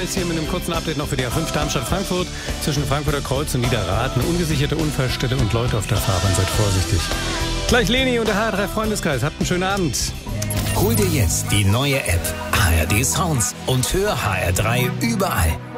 Neues hier mit einem kurzen Update noch für die A5 Darmstadt-Frankfurt. Zwischen Frankfurter Kreuz und Niederrad eine ungesicherte Unfallstelle und Leute auf der Fahrbahn. Seid vorsichtig. Gleich Leni und der HR3 Freundeskreis. Habt einen schönen Abend. Hol dir jetzt die neue App ARD Sounds und hör HR3 überall.